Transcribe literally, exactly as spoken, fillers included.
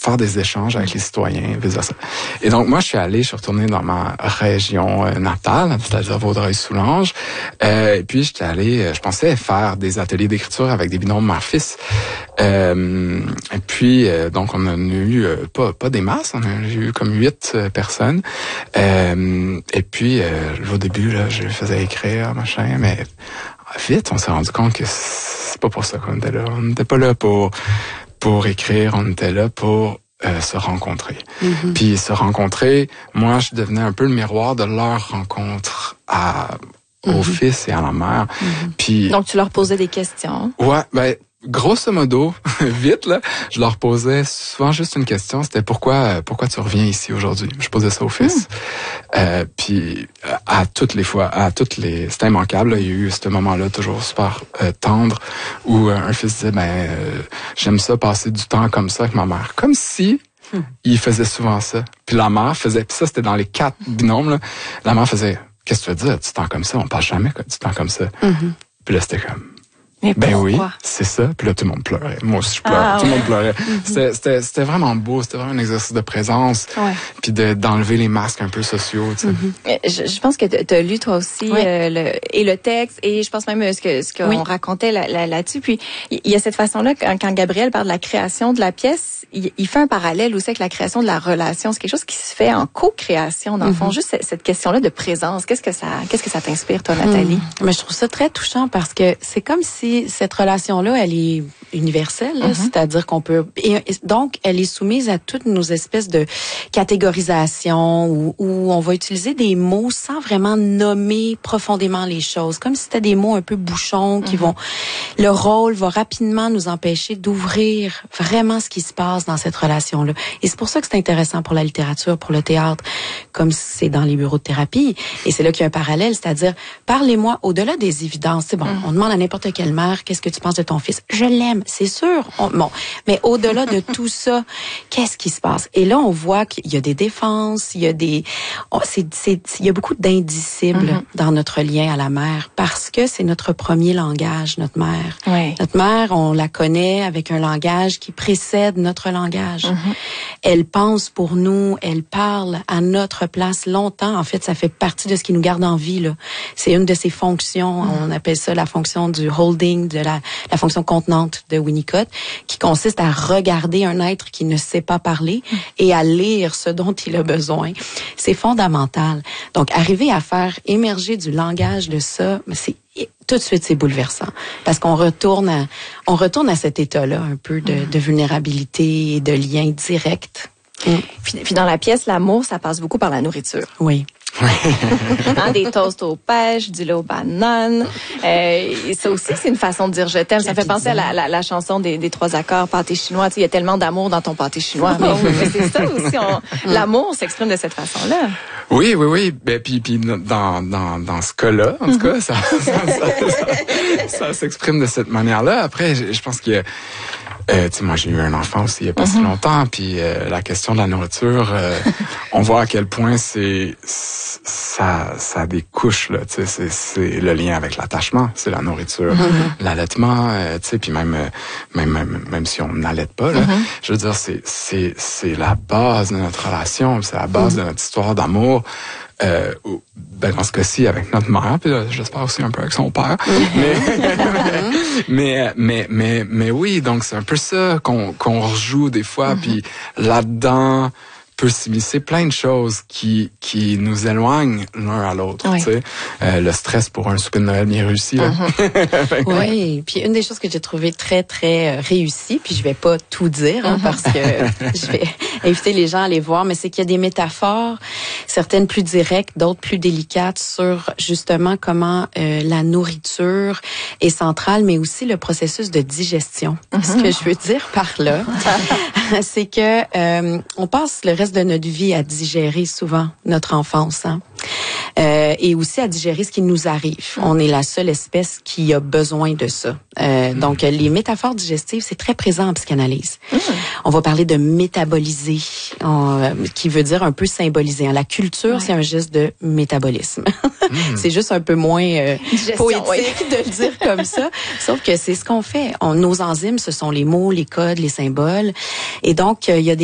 faire des échanges avec les citoyens, vice versa. Et donc, moi, je suis allé, je suis retourné dans ma région euh, natale, c'est-à-dire Vaudreuil-Soulanges. Euh, et puis, j'étais allé, je pensais faire des ateliers d'écriture avec des binômes mère-fils. Euh, et puis, euh, donc, on en a eu euh, pas, pas des masses, on a eu comme huit euh, personnes. Euh, et puis, euh, au début, là, je faisais écrire, machin, mais vite, on s'est rendu compte que c'est pas pour ça qu'on était là. On n'était pas là pour pour écrire, on était là pour euh, se rencontrer. Mm-hmm. Puis se rencontrer, moi, je devenais un peu le miroir de leur rencontre à mm-hmm. au fils et à la mère. Mm-hmm. Puis donc tu leur posais des questions. Ouais, ben grosso modo, vite là, je leur posais souvent juste une question, c'était pourquoi pourquoi tu reviens ici aujourd'hui. Je posais ça au fils. Mm. Euh, puis à toutes les fois, à toutes les, c'était immanquable. Là, il y a eu ce moment-là toujours super euh, tendre où euh, un fils disait ben euh, j'aime ça passer du temps comme ça avec ma mère, comme si mm. il faisait souvent ça. Puis la mère faisait, puis ça c'était dans les quatre binômes là, la mère faisait qu'est-ce que tu veux dire, du temps comme ça, on parle jamais quoi, du temps comme ça. Mm-hmm. Puis là c'était comme mais ben pourquoi? Oui, c'est ça. Puis là, tout le monde pleurait. Moi aussi, je pleurais. Ah, tout ouais. le monde pleurait. Mm-hmm. C'était, c'était, c'était vraiment beau. C'était vraiment un exercice de présence. Ouais. Puis de, d'enlever les masques un peu sociaux. Tu sais. Mm-hmm. je, je pense que tu as lu toi aussi ouais. euh, le, et le texte et je pense même ce que ce qu'on oui. racontait là, là, là-dessus. Puis il y a cette façon-là quand, quand Gabriel parle de la création de la pièce, il, il fait un parallèle aussi avec la création de la relation. C'est quelque chose qui se fait en co-création. Dans le mm-hmm. fond, juste cette, cette question-là de présence. Qu'est-ce que ça, qu'est-ce que ça t'inspire, toi, Nathalie? Mm. Mais je trouve ça très touchant parce que c'est comme si cette relation-là, elle est universelle, mm-hmm. c'est-à-dire qu'on peut... Et donc, elle est soumise à toutes nos espèces de catégorisations où, où on va utiliser des mots sans vraiment nommer profondément les choses, comme si c'était des mots un peu bouchons qui mm-hmm. vont... Le rôle va rapidement nous empêcher d'ouvrir vraiment ce qui se passe dans cette relation-là. Et c'est pour ça que c'est intéressant pour la littérature, pour le théâtre, comme c'est dans les bureaux de thérapie. Et c'est là qu'il y a un parallèle, c'est-à-dire, parlez-moi au-delà des évidences. C'est bon, mm-hmm. on demande à n'importe quelle mère, qu'est-ce que tu penses de ton fils? Je l'aime, c'est sûr. On, bon, mais au-delà de tout ça, qu'est-ce qui se passe? Et là, on voit qu'il y a des défenses, il y a des, oh, c'est, c'est, il y a beaucoup d'indicibles mm-hmm. dans notre lien à la mère parce que c'est notre premier langage, notre mère. Oui. Notre mère, on la connaît avec un langage qui précède notre langage. Mm-hmm. Elle pense pour nous, elle parle à notre place longtemps. En fait, ça fait partie de ce qui nous garde en vie, là. C'est une de ses fonctions. Mm-hmm. On appelle ça la fonction du holding, de la, la fonction contenante de Winnicott, qui consiste à regarder un être qui ne sait pas parler mm. et à lire ce dont il a besoin. C'est fondamental. Donc, arriver à faire émerger du langage de ça, c'est tout de suite, c'est bouleversant. Parce qu'on retourne à, on retourne à cet état-là, un peu de, mm. de vulnérabilité et de lien direct. Mm. Puis, puis dans la pièce, l'amour, ça passe beaucoup par la nourriture. Oui. hein, des toasts aux pêches, du lait aux bananes. Euh, et ça aussi, c'est une façon de dire je t'aime. Ça fait penser à la, la, la chanson des, des trois accords, pâté chinois. Tu sais, il y a tellement d'amour dans ton pâté chinois. Mais, mais c'est ça aussi. On, l'amour s'exprime de cette façon-là. Oui, oui, oui. Ben, puis, puis dans, dans, dans ce cas-là, en tout cas, ça, ça, ça, ça, ça s'exprime de cette manière-là. Après, je, je pense qu'il y a... Euh, tu sais, moi, j'ai eu un enfant aussi il n'y a pas mm-hmm. si longtemps, puis euh, la question de la nourriture, euh, on voit à quel point c'est ça, ça a des couches là. Tu sais, c'est, c'est le lien avec l'attachement, c'est la nourriture, mm-hmm. l'allaitement, euh, tu sais, puis même, même même même si on n'allaite pas là, mm-hmm. je veux dire, c'est c'est c'est la base de notre relation, c'est la base mm-hmm. de notre histoire d'amour. Euh, ben dans ce cas-ci avec notre mère, puis là, j'espère aussi un peu avec son père. mais, mais mais mais mais oui, donc c'est un peu ça qu'on qu'on rejoue des fois, mm-hmm. puis là-dedans peut s'immiscer plein de choses qui qui nous éloignent l'un à l'autre. Oui. Tu sais, euh, le stress pour un souper de Noël bien réussi. Là. Uh-huh. Oui. Puis une des choses que j'ai trouvé très très réussie, puis je vais pas tout dire hein, uh-huh. parce que je vais inviter les gens à aller voir, mais c'est qu'il y a des métaphores, certaines plus directes, d'autres plus délicates sur justement comment euh, la nourriture est centrale, mais aussi le processus de digestion. Uh-huh. Ce que je veux dire par là, c'est que euh, on passe le reste de notre vie à digérer souvent notre enfance, hein? Euh, et aussi à digérer ce qui nous arrive. On est la seule espèce qui a besoin de ça. Euh, mmh. Donc, les métaphores digestives, c'est très présent en psychanalyse. Mmh. On va parler de métaboliser, on, qui veut dire un peu symboliser. La culture, ouais. c'est un geste de métabolisme. Mmh. C'est juste un peu moins euh, poétique ouais. de le dire comme ça. Sauf que c'est ce qu'on fait. On, nos enzymes, ce sont les mots, les codes, les symboles. Et donc, il y a des